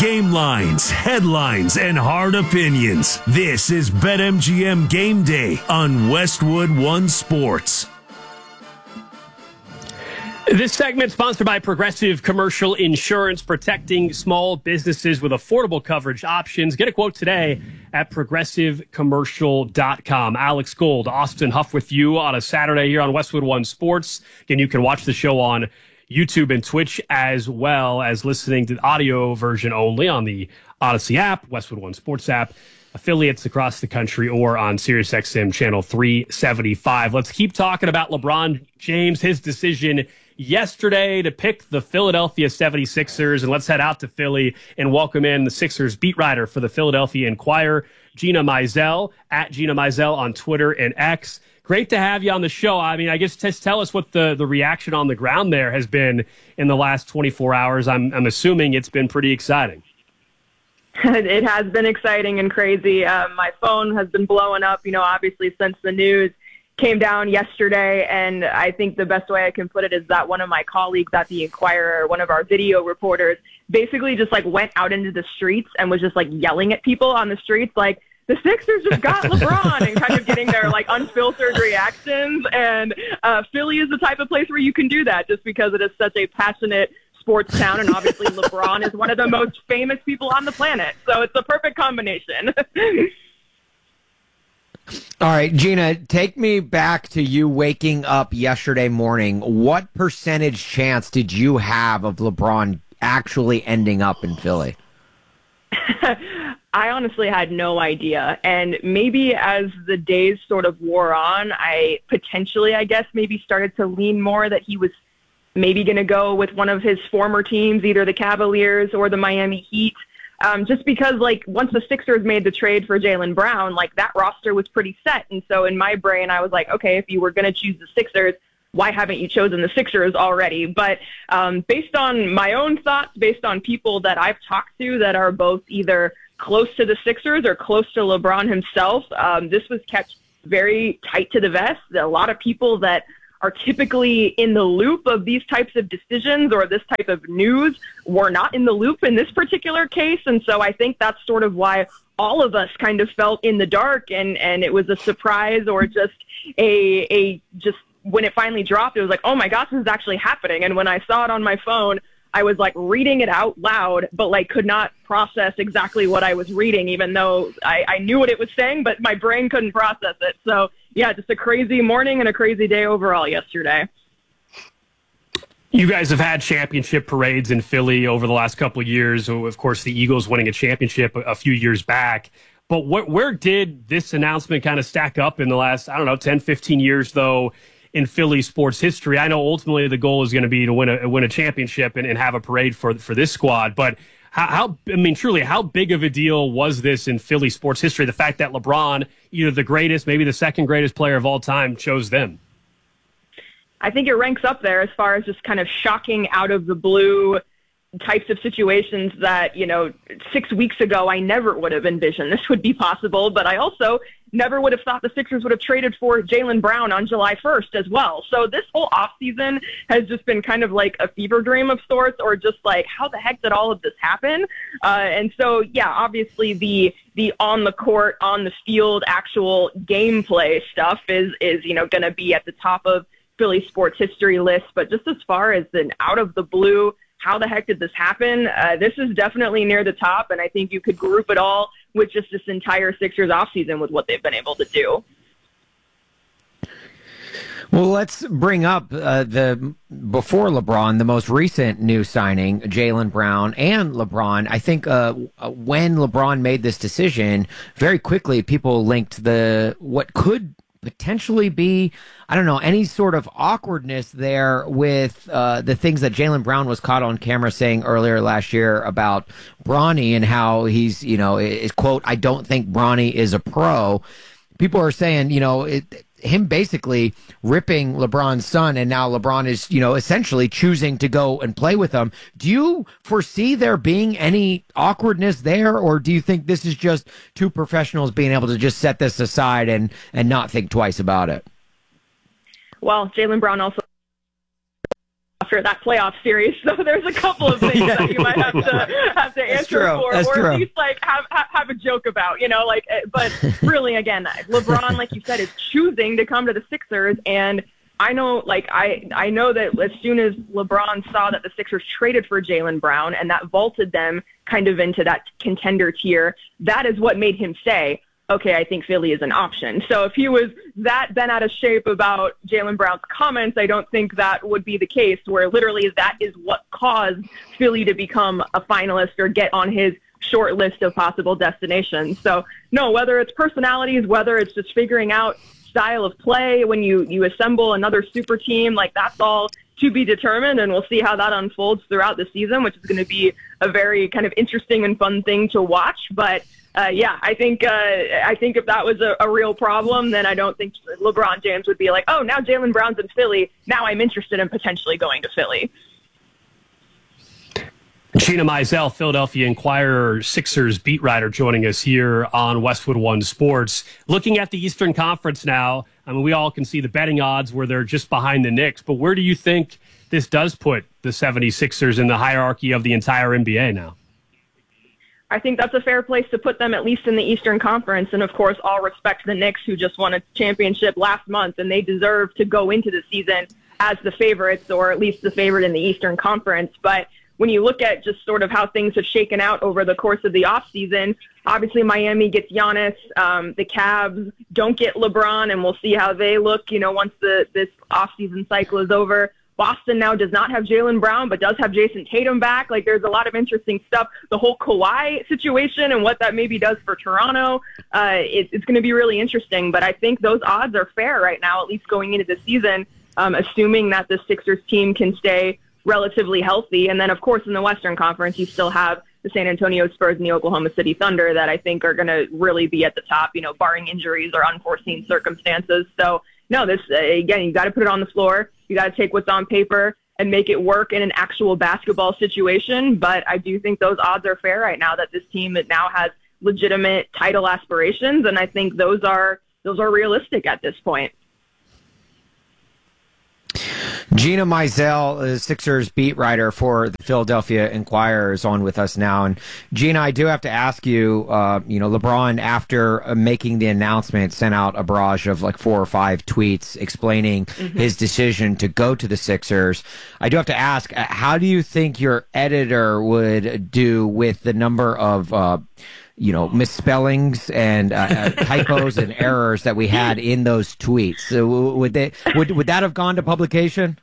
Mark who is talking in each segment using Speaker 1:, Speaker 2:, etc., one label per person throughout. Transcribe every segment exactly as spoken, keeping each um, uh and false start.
Speaker 1: game lines, headlines, and hard opinions. This is BetMGM Game Day on Westwood One Sports.
Speaker 2: This segment sponsored by Progressive Commercial Insurance, protecting small businesses with affordable coverage options. Get a quote today at progressive commercial dot com. Alex Gold, Austin Huff with you on a Saturday here on Westwood One Sports. Again, you can watch the show on YouTube and Twitch as well as listening to the audio version only on the Odyssey app, Westwood One Sports app, affiliates across the country, or on SiriusXM channel three seventy-five. Let's keep talking about LeBron James, his decision yesterday to pick the Philadelphia seventy-sixers. And let's head out to Philly and welcome in the Sixers beat writer for the Philadelphia Inquirer, Gina Mizell, at Gina Mizell on Twitter and X. Great to have you on the show. I mean, I guess just tell us what the, the reaction on the ground there has been in the last twenty-four hours. I'm, I'm assuming it's been pretty exciting.
Speaker 3: It has been exciting and crazy. Uh, my phone has been blowing up, you know, obviously since the news came down yesterday, and I think the best way I can put it is that one of my colleagues at the Inquirer, one of our video reporters, basically just like went out into the streets and was just like yelling at people on the streets like, the Sixers just got LeBron, and kind of getting their like unfiltered reactions. And uh, Philly is the type of place where you can do that just because it is such a passionate sports town, and obviously LeBron is one of the most famous people on the planet. So it's a perfect combination.
Speaker 4: All right, Gina, take me back to you waking up yesterday morning. What percentage chance did you have of LeBron actually ending up in Philly?
Speaker 3: I honestly had no idea. And maybe as the days sort of wore on, I potentially, I guess, maybe started to lean more that he was maybe going to go with one of his former teams, either the Cavaliers or the Miami Heat. Um, just because, like, once the Sixers made the trade for Jaylen Brown, like, that roster was pretty set. And so in my brain, I was like, okay, if you were going to choose the Sixers, why haven't you chosen the Sixers already? But um, based on my own thoughts, based on people that I've talked to that are both either close to the Sixers or close to LeBron himself, um, this was kept very tight to the vest. A lot of people that are typically in the loop of these types of decisions or this type of news were not in the loop in this particular case. And so I think that's sort of why all of us kind of felt in the dark, and, and it was a surprise or just a, a, just when it finally dropped, it was like, oh my gosh, this is actually happening. And when I saw it on my phone, I was like reading it out loud, but like could not process exactly what I was reading, even though I, I knew what it was saying, but my brain couldn't process it. So yeah, just a crazy morning and a crazy day overall yesterday.
Speaker 2: You guys have had championship parades in Philly over the last couple of years. Of course, the Eagles winning a championship a, a few years back. But what, where did this announcement kind of stack up in the last, I don't know, ten, fifteen years, though, in Philly sports history? I know ultimately the goal is going to be to win a win a championship and, and have a parade for for this squad. But how, how, I mean, truly, how big of a deal was this in Philly sports history? The fact that LeBron, either the greatest, maybe the second greatest player of all time, chose them.
Speaker 3: I think it ranks up there as far as just kind of shocking out of the blue types of situations that, you know, six weeks ago, I never would have envisioned this would be possible. But I also never would have thought the Sixers would have traded for Jaylen Brown on July first as well. So this whole offseason has just been kind of like a fever dream of sorts, or just like, how the heck did all of this happen? Uh, and so, yeah, obviously the the on the court, on the field, actual gameplay stuff is, is you know, going to be at the top of Philly sports history list. But just as far as an out of the blue, how the heck did this happen? Uh, this is definitely near the top, and I think you could group it all with just this entire Sixers offseason with what they've been able to do.
Speaker 4: Well, let's bring up uh, the before LeBron, the most recent new signing, Jaylen Brown and LeBron. I think uh, when LeBron made this decision, very quickly people linked the what could potentially be, I don't know, any sort of awkwardness there with uh, the things that Jaylen Brown was caught on camera saying earlier last year about Bronny and how he's, you know, is, quote, I don't think Bronny is a pro. People are saying, you know, it, him basically ripping LeBron's son, and now LeBron is, you know, essentially choosing to go and play with him. Do you foresee there being any awkwardness there, or do you think this is just two professionals being able to just set this aside and, and not think twice about it?
Speaker 3: Well, Jaylen Brown also after that playoff series, so there's a couple of things
Speaker 4: yeah,
Speaker 3: that you might have to have to answer
Speaker 4: true.
Speaker 3: for,
Speaker 4: That's
Speaker 3: or
Speaker 4: true.
Speaker 3: at least like have, have have a joke about, you know, like. But really, again, LeBron, like you said, is choosing to come to the Sixers, and I know, like I I know that as soon as LeBron saw that the Sixers traded for Jaylen Brown and that vaulted them kind of into that contender tier, that is what made him say, okay, I think Philly is an option. So if he was that bent out of shape about Jaylen Brown's comments, I don't think that would be the case, where literally that is what caused Philly to become a finalist or get on his short list of possible destinations. So no, whether it's personalities, whether it's just figuring out style of play when you, you assemble another super team, like that's all to be determined, and we'll see how that unfolds throughout the season, which is going to be a very kind of interesting and fun thing to watch. But Uh, yeah, I think uh, I think if that was a, a real problem, then I don't think LeBron James would be like, oh, now Jaylen Brown's in Philly. Now I'm interested in potentially going to Philly.
Speaker 2: Gina Mizell, Philadelphia Inquirer, Sixers beat writer, joining us here on Westwood One Sports. Looking at the Eastern Conference now, I mean, we all can see the betting odds where they're just behind the Knicks, but where do you think this does put the seventy-sixers in the hierarchy of the entire N B A now?
Speaker 3: I think that's a fair place to put them, at least in the Eastern Conference. And, of course, all respect to the Knicks, who just won a championship last month, and they deserve to go into the season as the favorites, or at least the favorite in the Eastern Conference. But when you look at just sort of how things have shaken out over the course of the offseason, obviously Miami gets Giannis. Um, the Cavs don't get LeBron, and we'll see how they look, you know, once the this offseason cycle is over. Boston now does not have Jaylen Brown, but does have Jason Tatum back. Like, there's a lot of interesting stuff. The whole Kawhi situation and what that maybe does for Toronto, uh, it, it's going to be really interesting. But I think those odds are fair right now, at least going into the season, um, assuming that the Sixers team can stay relatively healthy. And then, of course, in the Western Conference, you still have the San Antonio Spurs and the Oklahoma City Thunder that I think are going to really be at the top, you know, barring injuries or unforeseen circumstances. So, no, this, uh, again, you got to put it on the floor. You got to take what's on paper and make it work in an actual basketball situation. But I do think those odds are fair right now, that this team now has legitimate title aspirations, and I think those are those are realistic at this point.
Speaker 4: Gina Mizell, Sixers beat writer for the Philadelphia Inquirer, is on with us now. And Gina, I do have to ask you, uh, you know, LeBron, after making the announcement, sent out a barrage of like four or five tweets explaining mm-hmm. his decision to go to the Sixers. I do have to ask, how do you think your editor would do with the number of uh, you know, misspellings and uh, typos and errors that we had in those tweets? So would they would would that have gone to publication?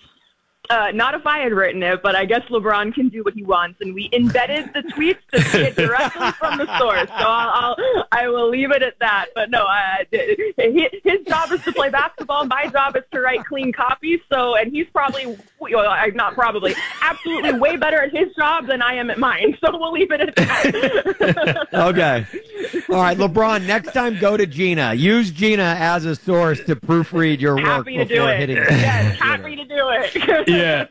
Speaker 3: Uh, not if I had written it, but I guess LeBron can do what he wants, and we embedded the tweets to see it directly from the source. So I'll, I'll I will leave it at that. But no, uh, his job is to play basketball. My job is to write clean copy. So, and he's probably, well, not probably, absolutely way better at his job than I am at mine. So we'll leave it at that.
Speaker 4: Okay. All right, LeBron, next time go to Gina. Use Gina as a source to proofread your work
Speaker 3: happy to
Speaker 4: before
Speaker 3: do it.
Speaker 4: hitting.
Speaker 3: Yes, happy to do it.
Speaker 2: Yeah,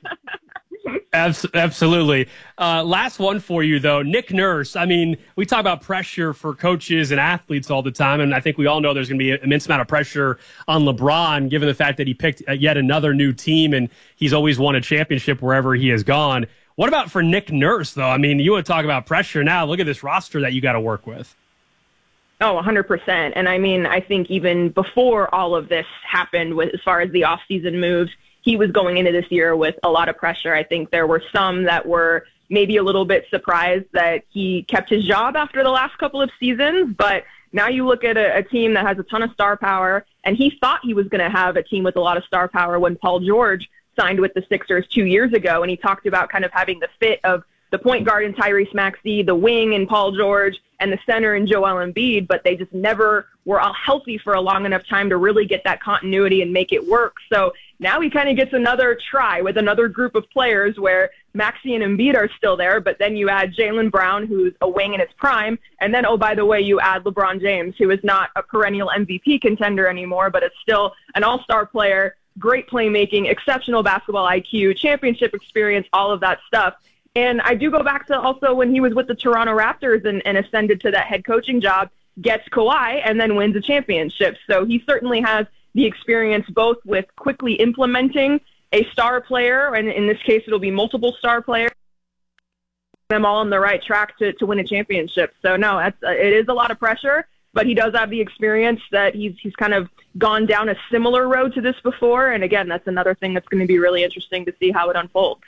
Speaker 2: Abs- absolutely. Uh, last one for you, though. Nick Nurse. I mean, we talk about pressure for coaches and athletes all the time, and I think we all know there's going to be an immense amount of pressure on LeBron, given the fact that he picked yet another new team, and he's always won a championship wherever he has gone. What about for Nick Nurse, though? I mean, you want to talk about pressure now. Look at this roster that you got to work with.
Speaker 3: Oh, one hundred percent. And I mean, I think even before all of this happened, with as far as the offseason moves, he was going into this year with a lot of pressure. I think there were some that were maybe a little bit surprised that he kept his job after the last couple of seasons. But now you look at a, a team that has a ton of star power, and he thought he was going to have a team with a lot of star power when Paul George signed with the Sixers two years ago. And he talked about kind of having the fit of the point guard in Tyrese Maxey, the wing in Paul George, and the center in Joel Embiid, but they just never were all healthy for a long enough time to really get that continuity and make it work. So now he kind of gets another try with another group of players where Maxey and Embiid are still there, but then you add Jaylen Brown, who's a wing in his prime, and then, oh, by the way, you add LeBron James, who is not a perennial M V P contender anymore, but is still an all-star player, great playmaking, exceptional basketball I Q, championship experience, all of that stuff. And I do go back to also when he was with the Toronto Raptors and, and ascended to that head coaching job, gets Kawhi, and then wins a championship. So he certainly has the experience both with quickly implementing a star player, and in this case it'll be multiple star players, them all on the right track to, to win a championship. So no, that's, it is a lot of pressure, but he does have the experience that he's he's kind of gone down a similar road to this before. And again, that's another thing that's going to be really interesting to see how it unfolds.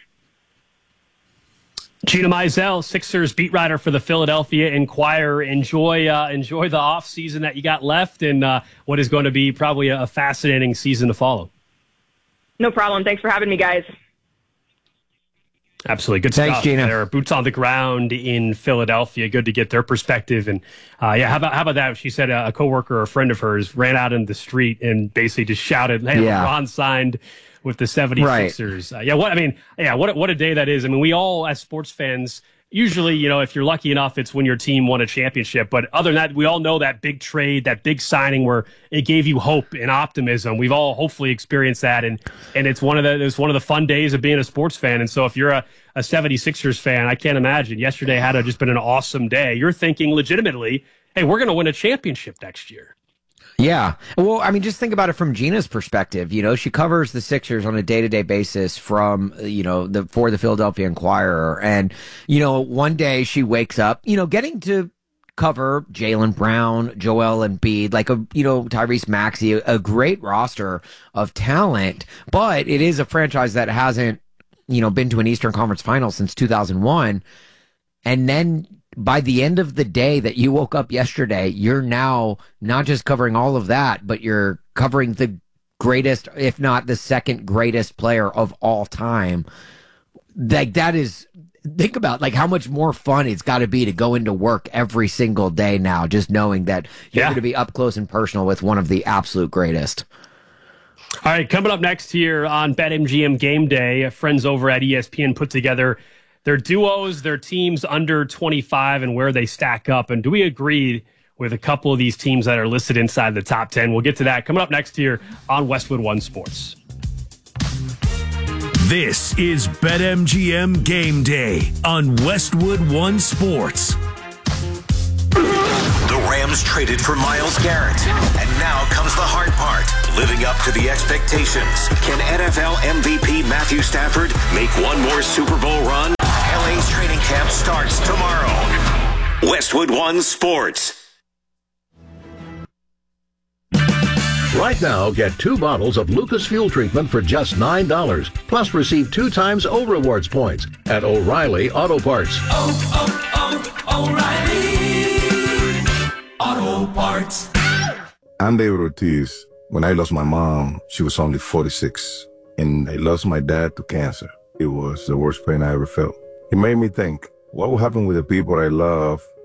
Speaker 2: Gina Mizell, Sixers beat writer for the Philadelphia Inquirer. Enjoy uh, enjoy the off season that you got left, and uh, what is going to be probably a fascinating season to follow.
Speaker 3: No problem. Thanks for having me, guys.
Speaker 2: Absolutely. Good
Speaker 4: Thanks,
Speaker 2: stuff.
Speaker 4: Gina.
Speaker 2: They're boots on the ground in Philadelphia. Good to get their perspective. And uh, yeah, how about how about that? She said a, a coworker or a friend of hers ran out in the street and basically just shouted, "Hey,
Speaker 4: Yeah.
Speaker 2: LeBron signed with the seventy-sixers." Right. Uh, yeah, what I mean, yeah, what what a day that is. I mean, we all as sports fans, usually, you know, if you're lucky enough, it's when your team won a championship. But other than that, we all know that big trade, that big signing where it gave you hope and optimism. We've all hopefully experienced that, and and it's one of the it's one of the fun days of being a sports fan. And so if you're a, a seventy-sixers fan, I can't imagine. Yesterday had just been an awesome day. You're thinking legitimately, hey, we're going to win a championship next year.
Speaker 4: Yeah. Well, I mean, just think about it from Gina's perspective. You know, she covers the Sixers on a day-to-day basis from, you know, the for the Philadelphia Inquirer. And, you know, one day she wakes up, you know, getting to cover Jaylen Brown, Joel Embiid, like a, you know, Tyrese Maxey, a, a great roster of talent. But it is a franchise that hasn't, you know, been to an Eastern Conference final since two thousand one. And then by the end of the day that you woke up yesterday, you're now not just covering all of that, but you're covering the greatest, if not the second greatest player of all time. Like, that is, think about like how much more fun it's got to be to go into work every single day now, just knowing that you're
Speaker 2: Yeah.
Speaker 4: going to be up close and personal with one of the absolute greatest.
Speaker 2: All right, coming up next here on BetMGM Game Day, friends over at E S P N put together their duos, their teams under twenty-five, and where they stack up. And do we agree with a couple of these teams that are listed inside the top ten? We'll get to that coming up next here on Westwood One Sports.
Speaker 1: This is BetMGM Game Day on Westwood One Sports.
Speaker 5: The Rams traded for Myles Garrett, and now comes the hard part, living up to the expectations. Can N F L M V P Matthew Stafford make one more Super Bowl run? L A's training camp starts tomorrow. Westwood One Sports.
Speaker 6: Right now, get two bottles of Lucas Fuel Treatment for just nine dollars. Plus, receive two times O Rewards points at O'Reilly Auto Parts.
Speaker 7: Oh, oh, oh, O'Reilly Auto Parts.
Speaker 8: I'm David Ortiz. When I lost my mom, she was only forty-six. And I lost my dad to cancer. It was the worst pain I ever felt. It made me think, what will happen with the people I love